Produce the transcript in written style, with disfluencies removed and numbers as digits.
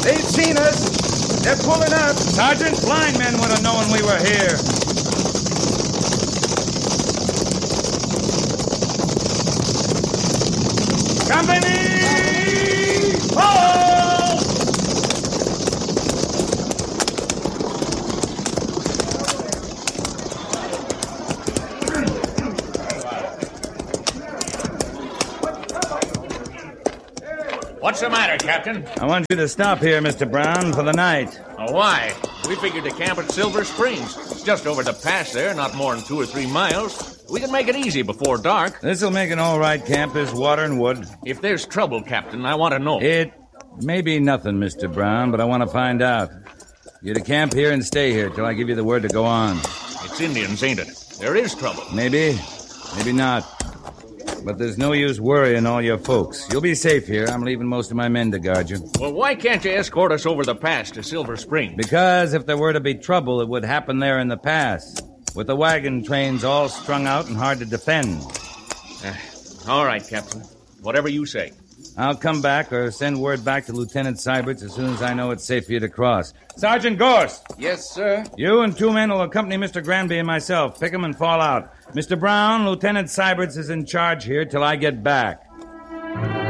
They've seen us. They're pulling up. Sergeant, blind men would have known we were here. Company! Halt! What's the matter, Captain? I want you to stop here, Mr. Brown, for the night. Oh, why? We figured to camp at Silver Springs. It's just over the pass there, not more than 2 or 3 miles. We can make it easy before dark. This'll make an all right camp. There's water and wood. If there's trouble, Captain, I want to know. It may be nothing, Mr. Brown, but I want to find out. You're to camp here and stay here till I give you the word to go on. It's Indians, ain't it? There is trouble. Maybe, maybe not. But there's no use worrying all your folks. You'll be safe here. I'm leaving most of my men to guard you. Well, why can't you escort us over the pass to Silver Springs? Because if there were to be trouble, it would happen there in the pass, with the wagon trains all strung out and hard to defend. All right, Captain. Whatever you say. I'll come back or send word back to Lieutenant Seiberts as soon as I know it's safe for you to cross. Sergeant Gorst! Yes, sir. You and 2 men will accompany Mr. Granby and myself. Pick 'em and fall out. Mr. Brown, Lieutenant Seiberts is in charge here till I get back.